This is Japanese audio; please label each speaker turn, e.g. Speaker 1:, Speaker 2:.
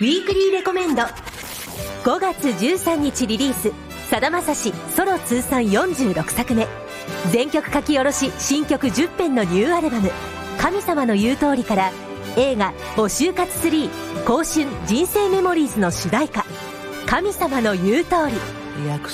Speaker 1: ウィークリーレコメンド。5月13日リリース、さだまさしソロ通算46作目、全曲書き下ろし新曲10編のニューアルバム神様の言う通りから、映画募集活3香春人生メモリーズの主題歌神様の言う通り。